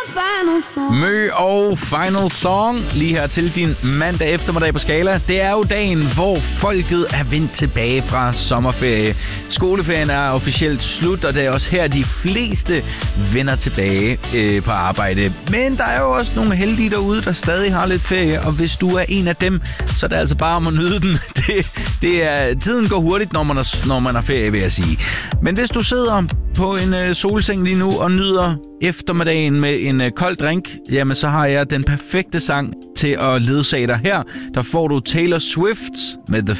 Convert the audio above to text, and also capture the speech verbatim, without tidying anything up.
final song. Mø og Final Song lige her til din mandag eftermiddag på Skala. Det er jo dagen, hvor folket er vendt tilbage fra sommerferie. Skoleferien er officielt slut, og det er også her, de fleste vender tilbage øh, på arbejde. Men der er jo også nogle heldige derude, der stadig har lidt ferie, og hvis du er en af dem, så er det altså bare om at nyde den. Det, det er, tiden går hurtigt, når man, er, når man har ferie, vil jeg sige. Men hvis du sidder på en øh, solseng lige nu og nyder eftermiddagen med en øh, kold drink, jamen så har jeg den perfekte sang til at ledsage dig her. Der får du Taylor Swift med The